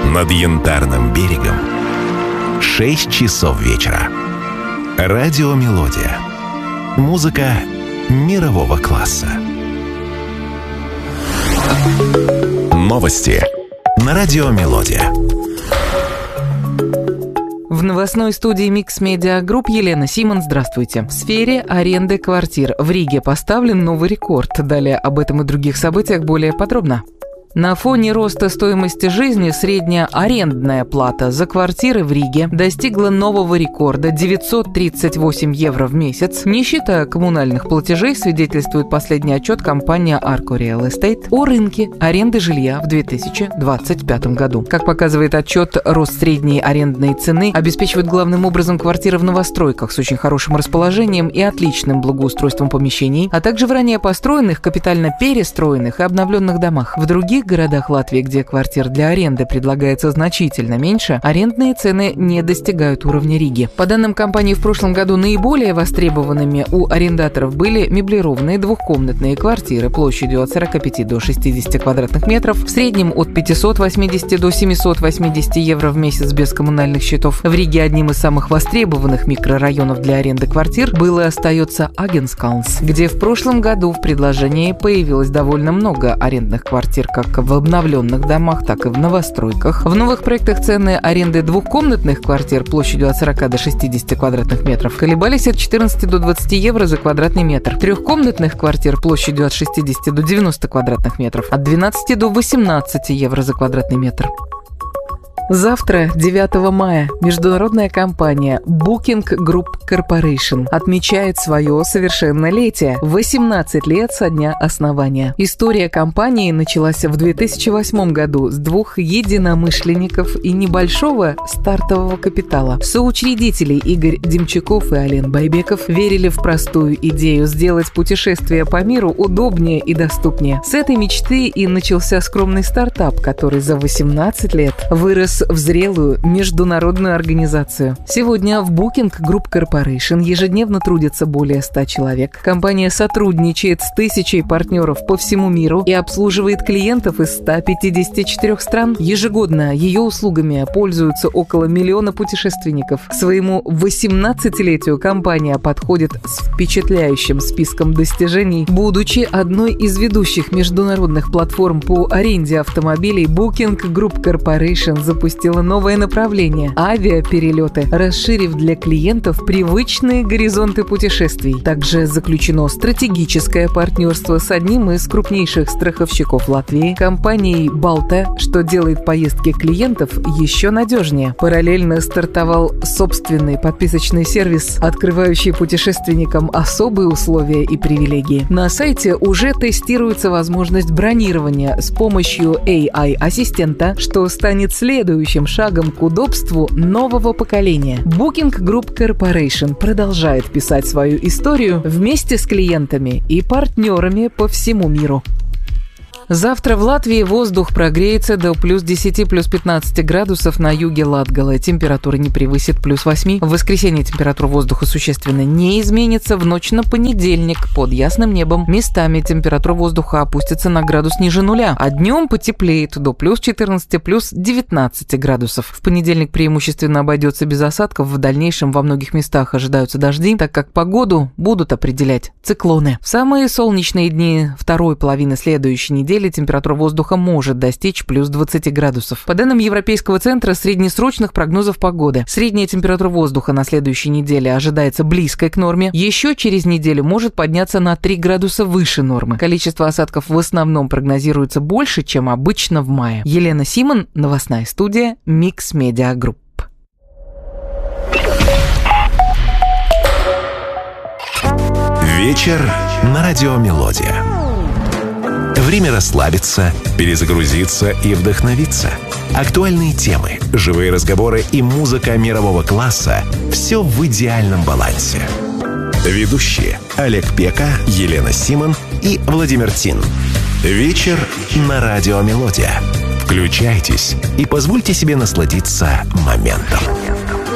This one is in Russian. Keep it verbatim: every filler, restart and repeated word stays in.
Над Янтарным берегом шесть часов вечера. Радио «Мелодия». Музыка мирового класса. Новости на радио «Мелодия». В новостной студии Mix Media Group Елена Симон. Здравствуйте. В сфере аренды квартир в Риге поставлен новый рекорд. Далее об этом и других событиях более подробно. На фоне роста стоимости жизни средняя арендная плата за квартиры в Риге достигла нового рекорда – девятьсот тридцать восемь евро в месяц. Не считая коммунальных платежей, свидетельствует последний отчет компании Arco Real Estate о рынке аренды жилья в две тысячи двадцать пятом году. Как показывает отчет, рост средней арендной цены обеспечивает главным образом квартиры в новостройках с очень хорошим расположением и отличным благоустройством помещений, а также в ранее построенных, капитально перестроенных и обновленных домах. В других В городах Латвии, где квартир для аренды предлагается значительно меньше, арендные цены не достигают уровня Риги. По данным компании, в прошлом году наиболее востребованными у арендаторов были меблированные двухкомнатные квартиры площадью от сорока пяти до шестидесяти квадратных метров, в среднем от пятисот восьмидесяти до семисот восьмидесяти евро в месяц без коммунальных счетов. В Риге одним из самых востребованных микрорайонов для аренды квартир был и остается Агенскалнс, где в прошлом году в предложении появилось довольно много арендных квартир, как в обновленных домах, так и в новостройках. В новых проектах цены аренды двухкомнатных квартир площадью от сорока до шестидесяти квадратных метров колебались от четырнадцати до двадцати евро за квадратный метр. Трехкомнатных квартир площадью от шестидесяти до девяноста квадратных метров от двенадцати до восемнадцати евро за квадратный метр. Завтра, девятого мая, международная компания Booking Group Corporation отмечает свое совершеннолетие – восемнадцать лет со дня основания. История компании началась в две тысячи восьмом году с двух единомышленников и небольшого стартового капитала. Соучредители Игорь Демчаков и Ален Байбеков верили в простую идею сделать путешествие по миру удобнее и доступнее. С этой мечты и начался скромный стартап, который за восемнадцать лет вырос в зрелую международную организацию. Сегодня в Booking Group Corporation ежедневно трудятся более ста человек. Компания сотрудничает с тысячей партнеров по всему миру и обслуживает клиентов из ста пятидесяти четырёх стран. Ежегодно ее услугами пользуются около миллиона путешественников. К своему восемнадцатилетию компания подходит с впечатляющим списком достижений. Будучи одной из ведущих международных платформ по аренде автомобилей, Booking Group Corporation запустила новое направление – авиаперелеты, расширив для клиентов привычные горизонты путешествий. Также заключено стратегическое партнерство с одним из крупнейших страховщиков Латвии – компанией Balta, что делает поездки клиентов еще надежнее. Параллельно стартовал собственный подписочный сервис, открывающий путешественникам особые условия и привилегии. На сайте уже тестируется возможность бронирования с помощью эй ай-ассистента, что станет следующим шагом к удобству нового поколения. Booking Group Corporation продолжает писать свою историю вместе с клиентами и партнерами по всему миру. Завтра в Латвии воздух прогреется до плюс десяти, плюс пятнадцати градусов на юге Латгалы. Температура не превысит плюс восьми. В воскресенье температура воздуха существенно не изменится. В ночь на понедельник под ясным небом местами температура воздуха опустится на градус ниже нуля, а днем потеплеет до плюс четырнадцати, плюс девятнадцати градусов. В понедельник преимущественно обойдется без осадков. В дальнейшем во многих местах ожидаются дожди, так как погоду будут определять циклоны. В самые солнечные дни второй половины следующей недели температура воздуха может достичь плюс двадцати градусов. По данным Европейского центра среднесрочных прогнозов погоды, средняя температура воздуха на следующей неделе ожидается близкой к норме. Еще через неделю может подняться на три градуса выше нормы. Количество осадков в основном прогнозируется больше, чем обычно в мае. Елена Симон, новостная студия Mix Media Group. Вечер на радио «Мелодия». Время расслабиться, перезагрузиться и вдохновиться. Актуальные темы, живые разговоры и музыка мирового класса – все в идеальном балансе. Ведущие Олег Пека, Елена Симон и Владимир Тин. Вечер на радио «Мелодия». Включайтесь и позвольте себе насладиться моментом.